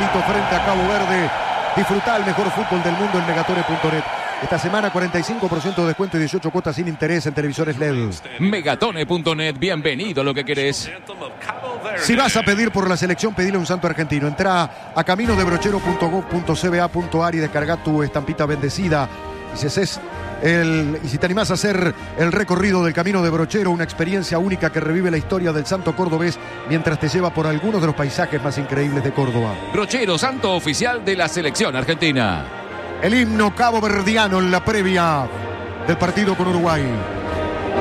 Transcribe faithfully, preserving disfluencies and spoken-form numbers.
puntito frente a Cabo Verde. Disfruta el mejor fútbol del mundo en megatone punto net. Esta semana cuarenta y cinco por ciento de descuento y dieciocho cuotas sin interés en televisores L E D. megatone punto net, bienvenido lo que querés. Si vas a pedir por la selección, pedile un santo argentino. Entrá a camino de brochero punto gob punto c b a punto a r y descarga tu estampita bendecida. Y si, haces el, y si te animás a hacer el recorrido del Camino de Brochero, una experiencia única que revive la historia del santo cordobés mientras te lleva por algunos de los paisajes más increíbles de Córdoba. Brochero, santo oficial de la selección argentina. El himno caboverdiano en la previa del partido con Uruguay.